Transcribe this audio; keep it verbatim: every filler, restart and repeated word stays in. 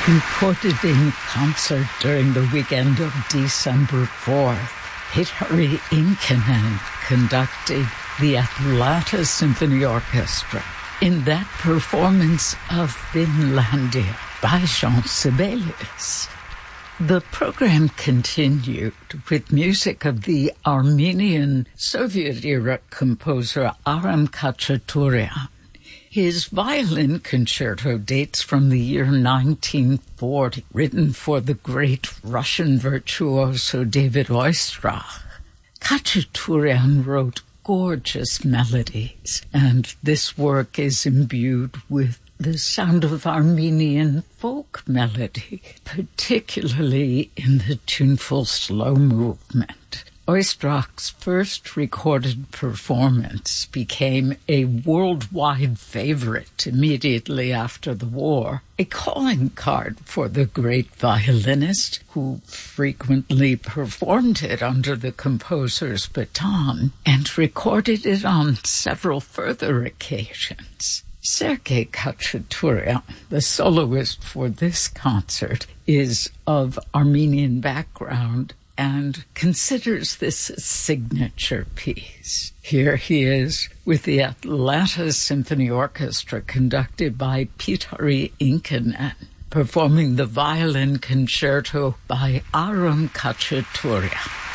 Recorded in concert during the weekend of December fourth, Petteri Inkinen conducted the Atlanta Symphony Orchestra in that performance of Finlandia by Jean Sibelius. The program continued with music of the Armenian Soviet-era composer Aram Khachaturian. His violin concerto dates from the year nineteen forty, written for the great Russian virtuoso David Oistrakh. Khachaturian wrote gorgeous melodies, and this work is imbued with the sound of Armenian folk melody, particularly in the tuneful slow movement. Oistrakh's first recorded performance became a worldwide favorite immediately after the war, a calling card for the great violinist who frequently performed it under the composer's baton and recorded it on several further occasions. Sergei Khachaturian, the soloist for this concert, is of Armenian background and considers this a signature piece. Here he is with the Atlanta Symphony Orchestra conducted by Petteri Inkinen, performing the violin concerto by Aram Khachaturian.